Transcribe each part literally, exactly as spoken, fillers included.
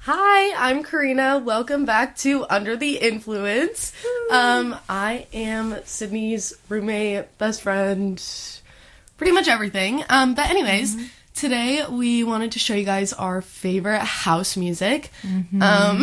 Hi, I'm Karina. Welcome back to Under the Influence. Um, I am Sydney's roommate, best friend, pretty much everything. Um, but anyways, mm-hmm. Today we wanted to show you guys our favorite house music. Mm-hmm. Um,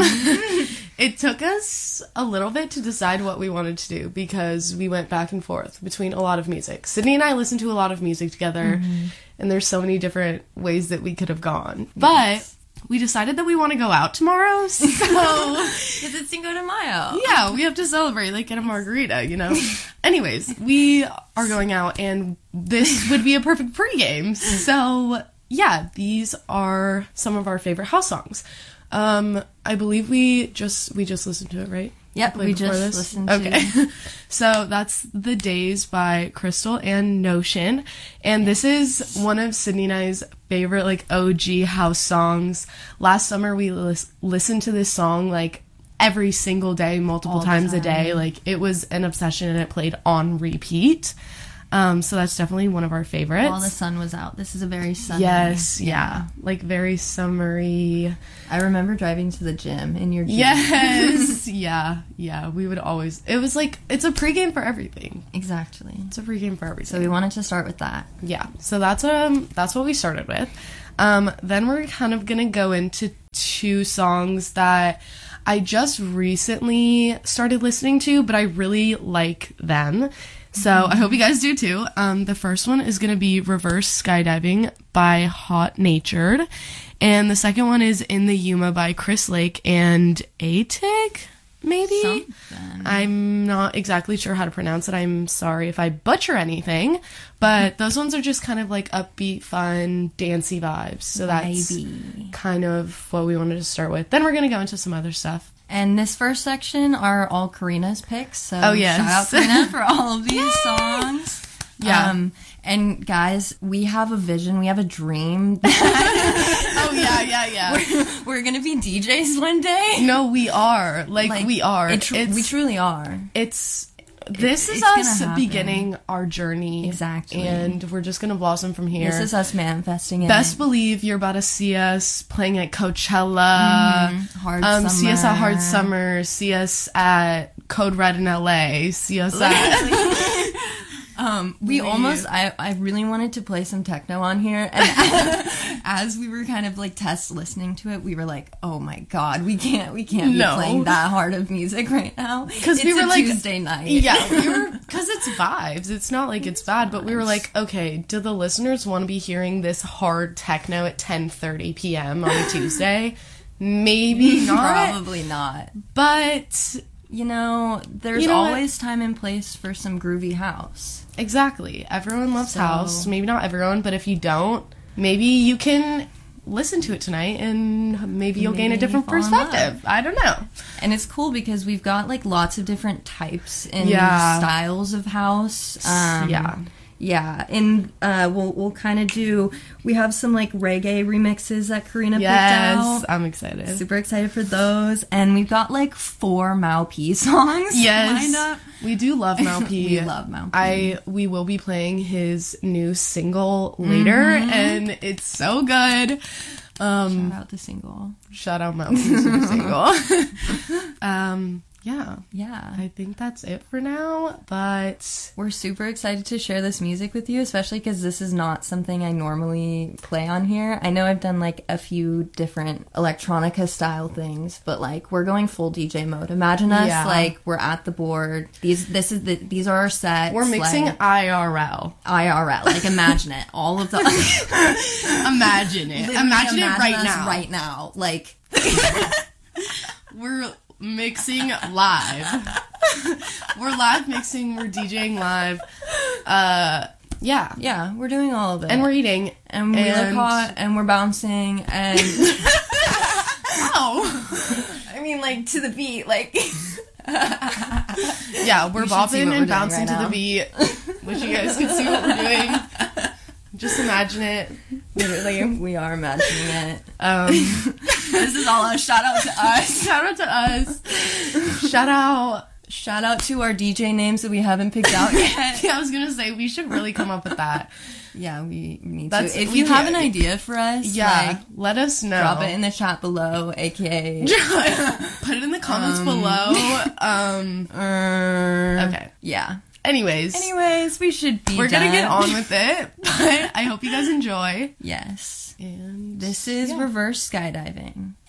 it took us a little bit to decide what we wanted to do because we went back and forth between a lot of music. Sydney and I listen to a lot of music together, mm-hmm. and there's so many different ways that we could have gone. But we decided that we want to go out tomorrow, so... Because it's Cinco de Mayo. Yeah, we have to celebrate, like, get a margarita, you know? Anyways, we are going out, and this would be a perfect pregame. So, yeah, these are some of our favorite house songs. Um, I believe we just we just listened to it, right? Yep, we just this? listened to it. Okay. So that's The Days by Crystal and Notion. And this is one of Sydney and I's favorite, like, O G house songs. Last summer, we lis- listened to this song, like, every single day, multiple All times a day. Like, it was an obsession, and it played on repeat. Um, so that's definitely one of our favorites. While the sun was out. This is a very sunny. Yes, yeah. yeah. Like, very summery. I remember driving to the gym in your Jeep. Yes. yeah, yeah. We would always... It was like, it's a pregame for everything. Exactly. It's a pregame for everything. So we wanted to start with that. Yeah. So that's um that's what we started with. Um, then we're kind of going to go into two songs that I just recently started listening to, but I really like them. So I hope you guys do too. Um, the first one is going to be Reverse Skydiving by Hot Natured. And the second one is In the Yuma by Chris Lake and Atig, maybe? Something. I'm not exactly sure how to pronounce it. I'm sorry if I butcher anything. But those ones are just kind of like upbeat, fun, dancey vibes. So that's maybe. kind of what we wanted to start with. Then we're going to go into some other stuff. And this first section are all Karina's picks. So oh, yes. shout out Karina for all of these songs. Yeah. Um, and guys, we have a vision. We have a dream. oh, yeah, yeah, yeah. We're, we're going to be D Js one day. No, we are. Like, like we are. It tr- we truly are. It's... This is us beginning our journey. Exactly. And we're just going to blossom from here. This is us manifesting it. Best believe you're about to see us playing at Coachella. Mm-hmm. Hard um, Summer. See us at Hard Summer. See us at Code Red in L A. See us at... Um, we Leave. almost, I, I really wanted to play some techno on here, and as we were kind of like test listening to it, we were like, oh my god, we can't, we can't no. be playing that hard of music right now. Because we were a like, Tuesday night. Yeah, we were, because it's vibes, it's not like it's, it's bad, vibes. But we were like, okay, do the listeners want to be hearing this hard techno at ten thirty p.m. on a Tuesday? Maybe not. Probably not. But... You know, there's you know always what? time and place for some groovy house. Exactly. Everyone loves so, house. Maybe not everyone, but if you don't, maybe you can listen to it tonight and maybe you'll maybe gain a different perspective. I don't know. And it's cool because we've got like lots of different types and yeah. styles of house. Um, yeah. Yeah, and uh, we'll we'll kind of do. We have some like reggae remixes that Karina yes, picked out. Yes, I'm excited. Super excited for those, and we've got like four Mau P songs. Yes, lined up. We do love Mau P. we love Mau P. I we will be playing his new single later, mm-hmm. and it's so good. Um, shout out the single. Shout out Mau P's new single. um. Yeah. Yeah. I think that's it for now, but... We're super excited to share this music with you, especially because this is not something I normally play on here. I know I've done, like, a few different electronica-style things, but, like, we're going full D J mode. Imagine us, yeah. like, we're at the board. These this is the these are our sets. We're mixing like, I R L. I R L. Like, imagine it. All of the... imagine it. Imagine, imagine it right now. right now. Like... we're... mixing live. We're live mixing, we're DJing live. Uh yeah. Yeah, we're doing all of it. And we're eating. And we and... look hot and we're bouncing and oh. I mean like to the beat, like yeah, we're bopping and bouncing right to the beat. Wish you guys could see what we're doing. Just imagine it. Literally, we are imagining it. Um, this is all a shout out to us. Shout out to us. Shout out. Shout out to our D J names that we haven't picked out yet. Yeah, I was gonna say we should really come up with that. Yeah, we need That's, to. If we you have can. an idea for us, Yeah, like, let us know. drop it in the chat below, aka put it in the comments Um, below. Um, uh, okay. Yeah. Anyways, Anyways, we should be we're gonna done. get on with it. But I hope you guys enjoy. Yes. And This is yeah. reverse skydiving.